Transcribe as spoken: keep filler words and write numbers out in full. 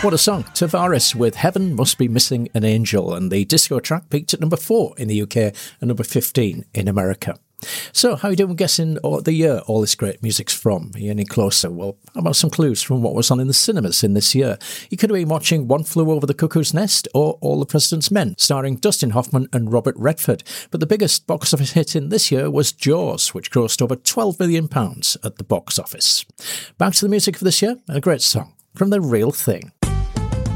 What a song. Tavares with Heaven Must Be Missing an Angel, and the disco track peaked at number four in the U K and number fifteen in America. So, how are you doing guessing the year all this great music's from? Are you any closer? Well, how about some clues from what was on in the cinemas in this year? You could have been watching One Flew Over the Cuckoo's Nest or All the President's Men, starring Dustin Hoffman and Robert Redford. But the biggest box office hit in this year was Jaws, which grossed over twelve million pounds at the box office. Back to the music for this year, a great song from The Real Thing.